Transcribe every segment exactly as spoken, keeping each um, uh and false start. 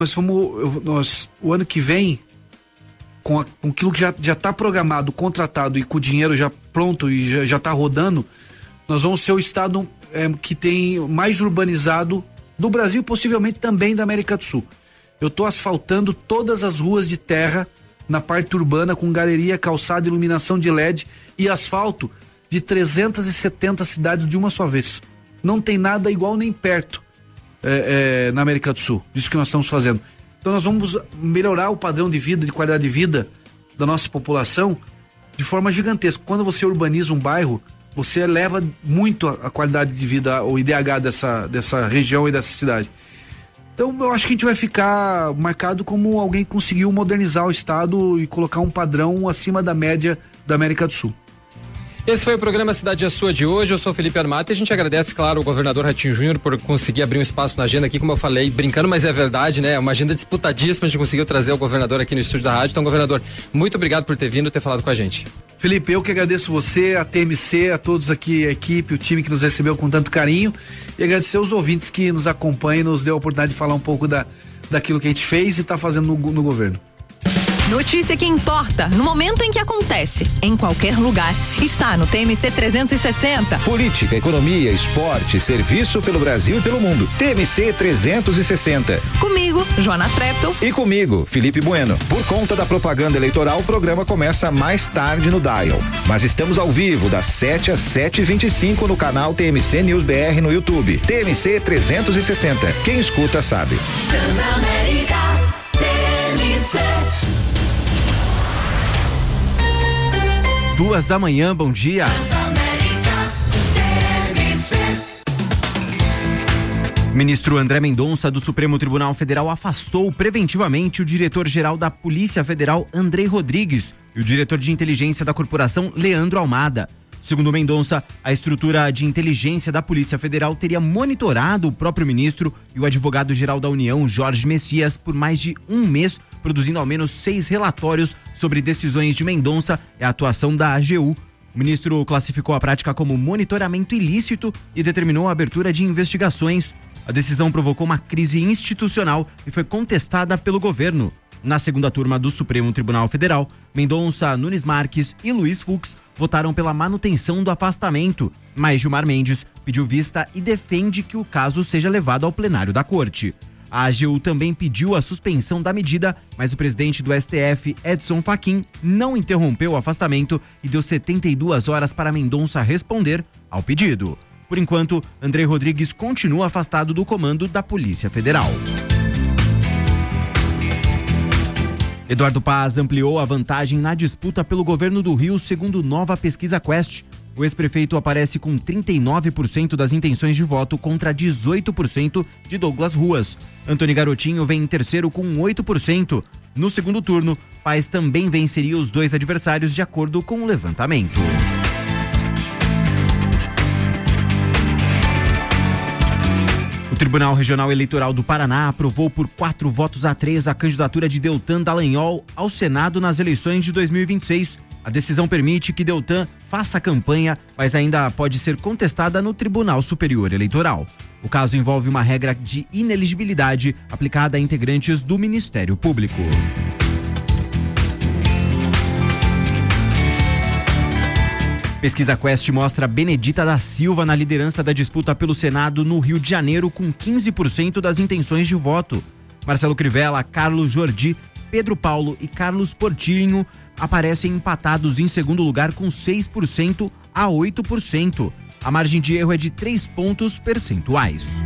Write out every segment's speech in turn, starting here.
nós vamos, nós, o ano que vem, com, a, com aquilo que já já está programado, contratado e com o dinheiro já pronto e já já está rodando, nós vamos ser o estado é, que tem mais urbanizado do Brasil, possivelmente também da América do Sul. Eu estou asfaltando todas as ruas de terra na parte urbana com galeria, calçada, iluminação de L E D e asfalto de trezentas e setenta cidades de uma só vez. Não tem nada igual nem perto é, é, na América do Sul, disso que nós estamos fazendo. Então nós vamos melhorar o padrão de vida, de qualidade de vida da nossa população de forma gigantesca. Quando você urbaniza um bairro, você eleva muito a, a qualidade de vida, o I D H dessa, dessa região e dessa cidade. Então eu acho que a gente vai ficar marcado como alguém que conseguiu modernizar o estado e colocar um padrão acima da média da América do Sul. Esse foi o programa Cidade é Sua de hoje. Eu sou Felipe Armato e a gente agradece, claro, o governador Ratinho Júnior por conseguir abrir um espaço na agenda aqui, como eu falei, brincando, mas é verdade, né? Uma agenda disputadíssima, a gente conseguiu trazer o governador aqui no estúdio da rádio. Então, governador, muito obrigado por ter vindo e ter falado com a gente. Felipe, eu que agradeço você, a T M C, a todos aqui, a equipe, o time que nos recebeu com tanto carinho, e agradecer os ouvintes que nos acompanham e nos deu a oportunidade de falar um pouco da, daquilo que a gente fez e está fazendo no, no governo. Notícia que importa, no momento em que acontece, em qualquer lugar, está no T M C trezentos e sessenta. Política, economia, esporte, serviço pelo Brasil e pelo mundo. T M C trezentos e sessenta. Comigo, Joana Treptow. E comigo, Felipe Bueno. Por conta da propaganda eleitoral, o programa começa mais tarde no Dial. Mas estamos ao vivo, das sete às sete e vinte e cinco no canal T M C News B R no YouTube. T M C trezentos e sessenta. Quem escuta sabe. Transamérica, T M C. Duas da manhã, bom dia. Ministro André Mendonça do Supremo Tribunal Federal afastou preventivamente o diretor-geral da Polícia Federal, Andrei Rodrigues, e o diretor de inteligência da corporação, Leandro Almada. Segundo Mendonça, a estrutura de inteligência da Polícia Federal teria monitorado o próprio ministro e o advogado-geral da União, Jorge Messias, por mais de um mês, produzindo ao menos seis relatórios sobre decisões de Mendonça e a atuação da A G U. O ministro classificou a prática como monitoramento ilícito e determinou a abertura de investigações. A decisão provocou uma crise institucional e foi contestada pelo governo. Na segunda turma do Supremo Tribunal Federal, Mendonça, Nunes Marques e Luiz Fux votaram pela manutenção do afastamento, mas Gilmar Mendes pediu vista e defende que o caso seja levado ao plenário da Corte. A A G U também pediu a suspensão da medida, mas o presidente do S T F, Edson Fachin, não interrompeu o afastamento e deu setenta e duas horas para Mendonça responder ao pedido. Por enquanto, Andrei Rodrigues continua afastado do comando da Polícia Federal. Eduardo Paz ampliou a vantagem na disputa pelo governo do Rio, segundo nova pesquisa Quest. O ex-prefeito aparece com trinta e nove por cento das intenções de voto contra dezoito por cento de Douglas Ruas. Antônio Garotinho vem em terceiro com oito por cento. No segundo turno, Paz também venceria os dois adversários de acordo com o levantamento. O Tribunal Regional Eleitoral do Paraná aprovou por quatro votos a três a candidatura de Deltan Dallagnol ao Senado nas eleições de dois mil e vinte e seis. A decisão permite que Deltan faça campanha, mas ainda pode ser contestada no Tribunal Superior Eleitoral. O caso envolve uma regra de ineligibilidade aplicada a integrantes do Ministério Público. Pesquisa Quest mostra Benedita da Silva na liderança da disputa pelo Senado no Rio de Janeiro com quinze por cento das intenções de voto. Marcelo Crivella, Carlos Jordi, Pedro Paulo e Carlos Portinho aparecem empatados em segundo lugar com seis por cento a oito por cento. A margem de erro é de três pontos percentuais.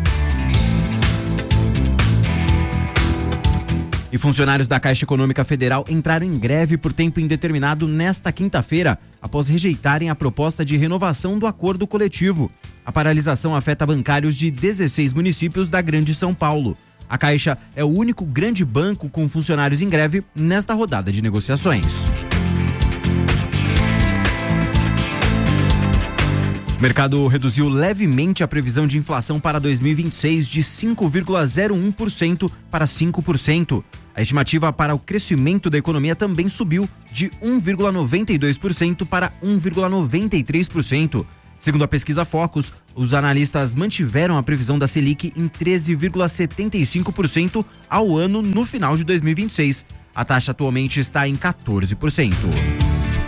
E funcionários da Caixa Econômica Federal entraram em greve por tempo indeterminado nesta quinta-feira, após rejeitarem a proposta de renovação do acordo coletivo. A paralisação afeta bancários de dezesseis municípios da Grande São Paulo. A Caixa é o único grande banco com funcionários em greve nesta rodada de negociações. O mercado reduziu levemente a previsão de inflação para dois mil e vinte e seis de cinco vírgula zero um por cento para cinco por cento. A estimativa para o crescimento da economia também subiu de um vírgula noventa e dois por cento para um vírgula noventa e três por cento. Segundo a pesquisa Focus, os analistas mantiveram a previsão da Selic em treze vírgula setenta e cinco por cento ao ano no final de dois mil e vinte e seis. A taxa atualmente está em quatorze por cento.